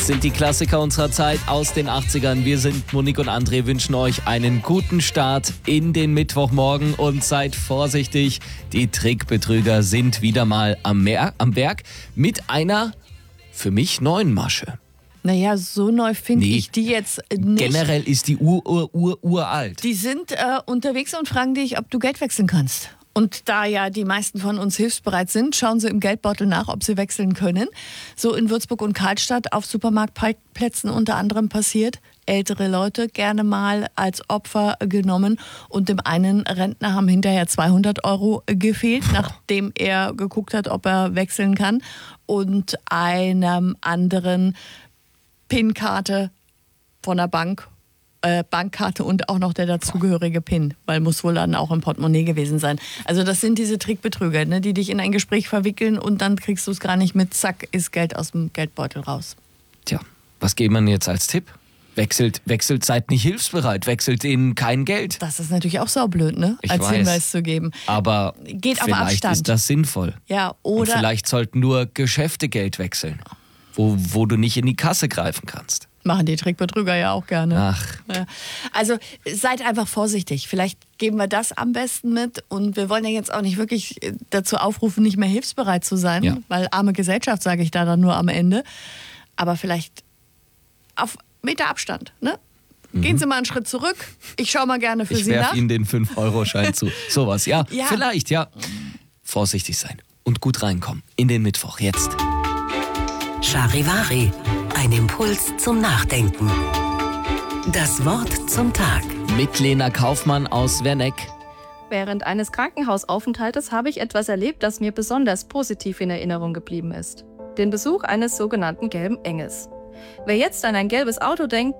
Das sind die Klassiker unserer Zeit aus den 80ern. Wir sind Monique und André, wünschen euch einen guten Start in den Mittwochmorgen und seid vorsichtig. Die Trickbetrüger sind wieder mal am Werk mit einer für mich neuen Masche. Naja, so neu finde ich die jetzt nicht. Generell ist die uralt. Die sind unterwegs und fragen dich, ob du Geld wechseln kannst. Und da ja die meisten von uns hilfsbereit sind, schauen sie im Geldbeutel nach, ob sie wechseln können. So in Würzburg und Karlstadt auf Supermarktplätzen unter anderem passiert. Ältere Leute gerne mal als Opfer genommen und dem einen Rentner haben hinterher 200 € gefehlt, nachdem er geguckt hat, ob er wechseln kann. Und einem anderen PIN-Karte von der Bank, Bankkarte und auch noch der dazugehörige PIN, weil muss wohl dann auch im Portemonnaie gewesen sein. Also das sind diese Trickbetrüger, ne, die dich in ein Gespräch verwickeln und dann kriegst du es gar nicht mit, zack, ist Geld aus dem Geldbeutel raus. Tja, was geben wir jetzt als Tipp? Wechselt, seid nicht hilfsbereit, wechselt ihnen kein Geld. Das ist natürlich auch saublöd, ne? Ich als weiß, Hinweis zu geben. Aber geht auf vielleicht Abstand. ist das sinnvoll. Ja, und oder vielleicht sollten nur Geschäfte Geld wechseln, wo du nicht in die Kasse greifen kannst. machen die Trickbetrüger ja auch gerne. Ach. Ja. Also seid einfach vorsichtig. Vielleicht geben wir das am besten mit. Und wir wollen ja jetzt auch nicht wirklich dazu aufrufen, nicht mehr hilfsbereit zu sein. Ja. Weil arme Gesellschaft, sage ich da dann nur am Ende. Aber vielleicht auf Meter Abstand. Ne? Gehen Sie mal einen Schritt zurück. Ich schaue mal gerne für Ich Sie nach. werfe Ihnen den 5-Euro-Schein zu. Sowas, ja. Ja. Vielleicht, ja. Vorsichtig sein und gut reinkommen in den Mittwoch jetzt. Charivari, ein Impuls zum Nachdenken. Das Wort zum Tag. Mit Lena Kaufmann aus Werneck. Während eines Krankenhausaufenthaltes habe ich etwas erlebt, das mir besonders positiv in Erinnerung geblieben ist. Den Besuch eines sogenannten gelben Engels. Wer jetzt an ein gelbes Auto denkt,